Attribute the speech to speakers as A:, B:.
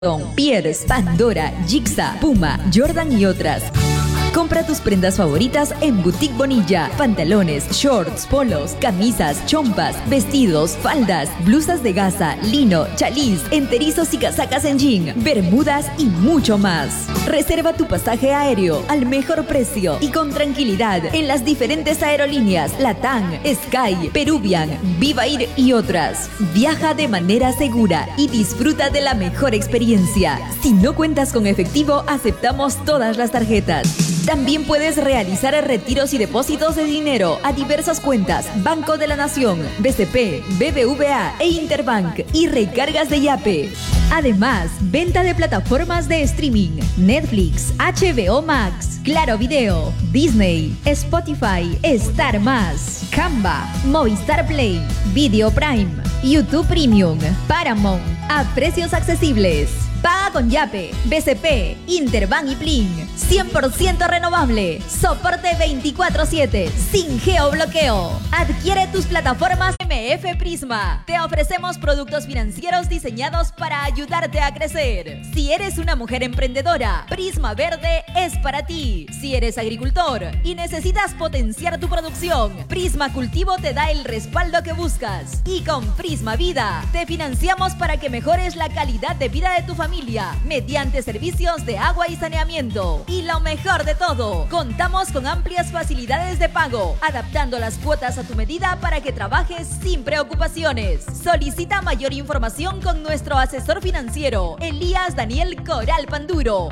A: Pierce, Pandora, Jixa, Puma, Jordan y otras. Compra tus prendas favoritas en Boutique Bonilla. Pantalones, shorts, polos, camisas, chompas, vestidos, faldas, blusas de gasa, lino, chaliz, enterizos y casacas en jean, bermudas y mucho más. Reserva tu pasaje aéreo al mejor precio y con tranquilidad en las diferentes aerolíneas LATAM, Sky, Peruvian, Viva Air y otras. Viaja de manera segura y disfruta de la mejor experiencia. Si no cuentas con efectivo, aceptamos todas las tarjetas. También puedes realizar retiros y depósitos de dinero a diversas cuentas: Banco de la Nación, BCP, BBVA e Interbank y recargas de Yape. Además, venta de plataformas de streaming: Netflix, HBO Max, Claro Video, Disney, Spotify, Star Más, Canva, Movistar Play, Video Prime, YouTube Premium, Paramount, a precios accesibles. Paga con Yape, BCP, Interbank y Plin. 100% renovable. Soporte 24/7. Sin geobloqueo. Adquiere tus plataformas MF Prisma. Te ofrecemos productos financieros diseñados para ayudarte a crecer. Si eres una mujer emprendedora, Prisma Verde es para ti. Si eres agricultor y necesitas potenciar tu producción, Prisma Cultivo te da el respaldo que buscas. Y con Prisma Vida, te financiamos para que mejores la calidad de vida de tu familia mediante servicios de agua y saneamiento. Y lo mejor de todo, contamos con amplias facilidades de pago, adaptando las cuotas a tu medida para que trabajes sin preocupaciones. Solicita mayor información con nuestro asesor financiero, Elías Daniel Coral Panduro.